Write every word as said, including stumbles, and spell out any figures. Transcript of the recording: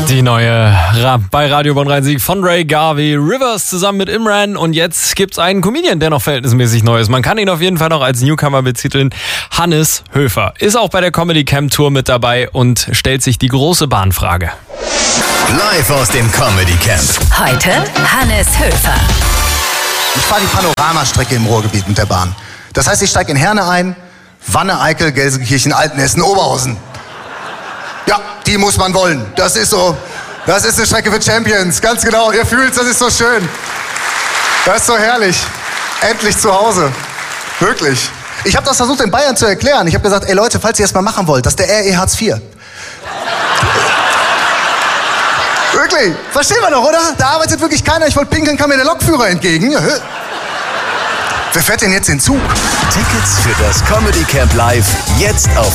Die neue Ra- bei Radio Bonn Rhein-Sieg von Ray Garvey, Rivers zusammen mit Imran. Und jetzt gibt's einen Comedian, der noch verhältnismäßig neu ist. Man kann ihn auf jeden Fall noch als Newcomer betiteln. Hannes Höfer ist auch bei der Comedy Camp Tour mit dabei und stellt sich die große Bahnfrage. Live aus dem Comedy Camp. Heute Hannes Höfer. Ich fahre die Panoramastrecke im Ruhrgebiet mit der Bahn. Das heißt, ich steige in Herne ein, Wanne, Eickel, Gelsenkirchen, Altenessen, Oberhausen. Ja, die muss man wollen. Das ist so, das ist eine Strecke für Champions. Ganz genau, ihr fühlt's, das ist so schön. Das ist so herrlich. Endlich zu Hause. Wirklich. Ich habe das versucht in Bayern zu erklären. Ich habe gesagt, ey Leute, falls ihr das mal machen wollt, das ist der R E Hartz vier. Wirklich, verstehen wir doch, oder? Da arbeitet wirklich keiner. Ich wollte pinkeln, kam mir der Lokführer entgegen. Wer fährt denn jetzt den Zug? Tickets für das Comedy Camp Live jetzt auf